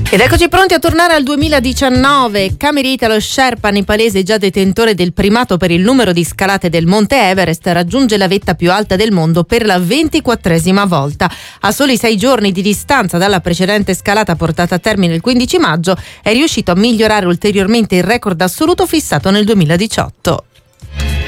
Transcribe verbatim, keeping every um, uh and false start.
Ed eccoci pronti a tornare al duemiladiciannove. Camerita, lo sherpa nepalese già detentore del primato per il numero di scalate del Monte Everest, raggiunge la vetta più alta del mondo per la ventiquattresima volta. A soli sei giorni di distanza dalla precedente scalata portata a termine il quindici maggio, è riuscito a migliorare ulteriormente il record assoluto fissato nel duemiladiciotto.